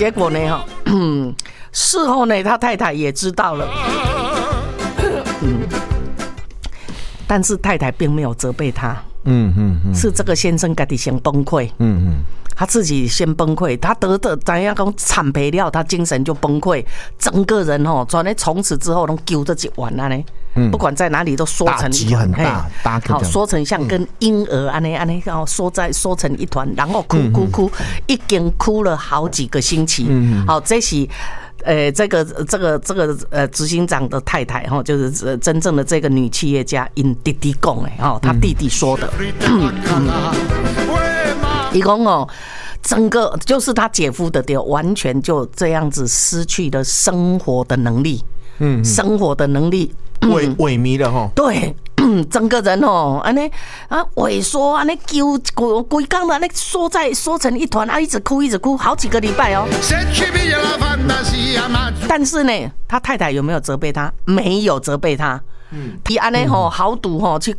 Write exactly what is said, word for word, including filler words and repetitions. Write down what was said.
结果呢，哈，事后呢，他太太也知道了，嗯，但是太太并没有责备他，嗯嗯嗯，是这个先生自己先崩溃，嗯嗯。他自己先崩溃，他得的怎样讲惨赔了，他精神就崩溃，整个人哦，转来从此之后都揪着一碗啊呢，不管在哪里都缩成一团，好缩成像跟婴儿安尼安尼，然后缩在缩成一团，然后哭哭哭，已经哭了好几个星期。好，这是。呃，这个这个这个呃，执行长的太太哈，就是真正的这个女企业家，因弟弟讲的哈，他弟弟说的。一共哦，整个就是他姐夫的爹，完全就这样子失去了生活的能力，嗯，生活的能力萎萎靡了哈。 对。整个人哦，安尼啊萎缩，安尼揪规工的，安尼缩在缩成一团啊，一直哭一直哭，好几个礼拜哦。但是呢，他太太有没有责备他？没有责备他。嗯，他安尼吼豪赌吼去